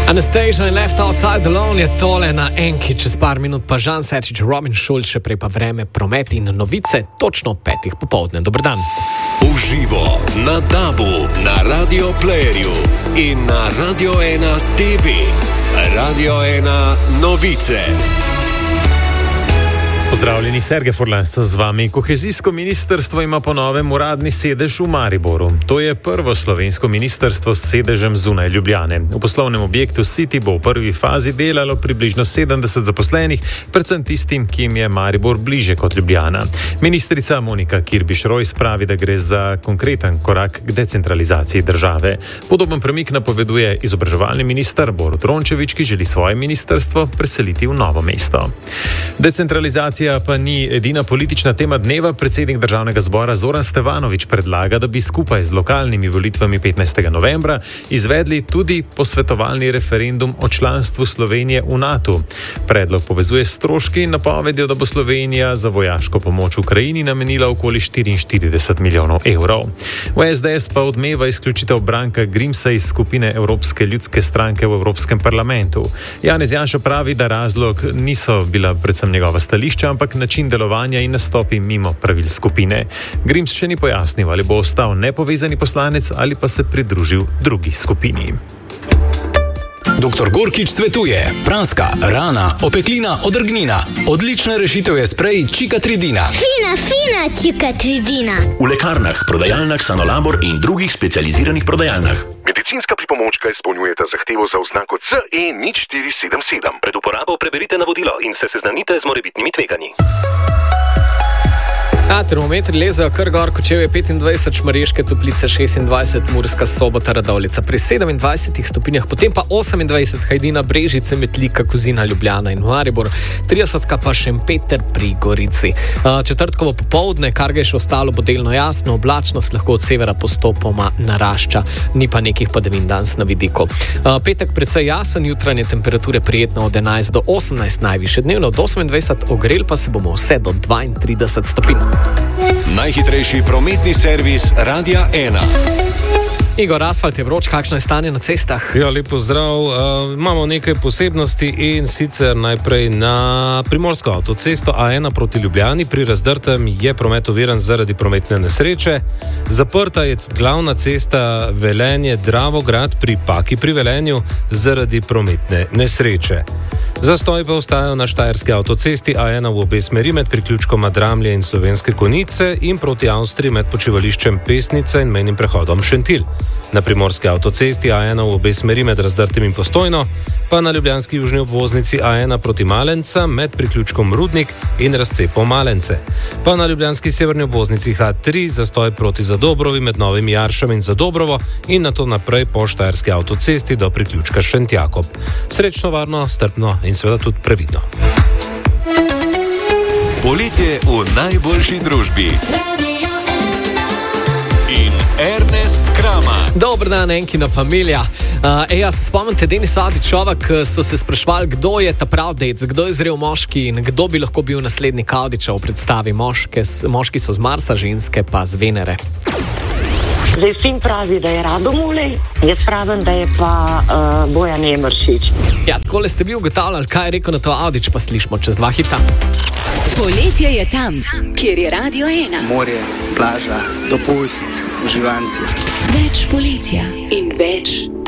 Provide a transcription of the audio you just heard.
Anastasia in Left Outside Alone je tole na enki, čez par minut pa Žan Serčič, Robin Schulz, še prej pa vreme, promet in novice, točno 5 popoldne. Dober dan. Uživo na DAB-u, na Radio Playerju in na Radio 1 TV. Radio 1 novice. Pozdravljeni, Sergej Furlan z vami. Kohezijsko ministrstvo ima po novem uradni sedež v Mariboru. To je prvo slovensko ministrstvo s sedežem zunaj Ljubljane. V poslovnem objektu City bo v prvi fazi delalo približno 70 zaposlenih, predvsem tistim, ki jim je Maribor bliže kot Ljubljana. Ministrica Monika Kirbiš-Rojs pravi, da gre za konkreten korak k decentralizaciji države. Podoben premik napoveduje izobraževalni minister Borut Rončević, ki želi svoje ministrstvo preseliti v Novo mesto. Decentralizacija pa ni edina politična tema dneva. Predsednik Državnega zbora Zoran Stevanović predlaga, da bi skupaj z lokalnimi volitvami 15. novembra izvedli tudi posvetovalni referendum o članstvu Slovenije v NATO. Predlog povezuje s stroški in napovedjo, da bo Slovenija za vojaško pomoč Ukrajini namenila okoli 44 milijonov evrov. V SDS pa odmeva izključitev Branka Grimsa iz skupine Evropske ljudske stranke v Evropskem parlamentu. Janez Janša pravi, da razlog niso bila predvsem njegova stališča, ampak način delovanja in nastopi mimo pravil skupine. Grims še ni pojasnil, ali bo ostal nepovezani poslanec ali pa se pridružil drugi skupini. Dr. Gorkič svetuje: praska, rana, opeklina, odrgnina. Odlična rešitev je sprej Čikatridina. Fina Čikatridina. V lekarnah, prodajalnah Sanolabor in drugih specializiranih prodajalnah. Medicinska pripomočka izpolnjujeta zahtevo za oznako CE 0477. Pred uporabo preberite navodilo in se seznanite z morebitnimi tveganji. Termometri lezejo kar gor, Kočevje 25, Šmarješke Toplice 26, Murska Sobota, Radovljica pri 27 stopinjah, potem pa 28, Hajdina, Brežice, Metlika, Kozina, Ljubljana in Maribor, 30 pa Šempeter pri Gorici. Četrtkovo popoldne, kar ga je še ostalo, bo delno jasno, oblačnost lahko od severa postopoma narašča, ni pa nekih padavin danes na vidiku. Petek precej jasen, jutranje temperature prijetno od 11 do 18, najviše dnevno od 28, ogrel pa se bomo vse do 32 stopinj. Najhitrejši prometni servis Radia 1. Igor, asfalt je vroč, kakšno je stanje na cestah? Ja, lep pozdrav. Imamo nekaj posebnosti in sicer najprej na primorsko avtocesto A1 proti Ljubljani. Pri Razdrtem je promet oviran zaradi prometne nesreče. Zaprta je glavna cesta Velenje-Dravograd pri Paki pri Velenju zaradi prometne nesreče. Zastoj pa ostajajo na štajerski avtocesti A1 v obe smeri med priključkoma Dramlje in Slovenske Konjice in proti Avstriji med počivališčem Pesnica in mejnim prehodom Šentilj. Na primorski avtocesti A1 v obe smeri med Razdrtem in Postojno, pa na ljubljanski južni obvoznici A1 proti Malenca med priključkom Rudnik in razcepom Malence. Pa na ljubljanski severni obvoznici H3 zastoj proti Zadobrovi med Novim Jaršem in Zadobrovo in nato naprej po štajerski avtocesti do priključka Šentjakob. Srečno, varno, strpno in seveda tudi previdno. Poletje v najboljši družbi. In Ernest Krama. Dober dan, Enkina familija. Ja, se spomnite, Denis Avdićova, so se sprašvali, kdo je ta prav dec, kdo je zrel moški in kdo bi lahko bil naslednik Avdića v predstavi. Moški so z Marsa, ženske pa z Venere. Zdaj sin pravi, da je Radomulej, jaz pravim, da je pa Bojan Emeršič. Ja, takole ste bi ugotavljali, kaj je rekel na to Avdić, pa slišimo čez 2 hita. Poletje je tam, kjer je Radio 1. Morje, plaža, dopust, uživanci. Več poletja in več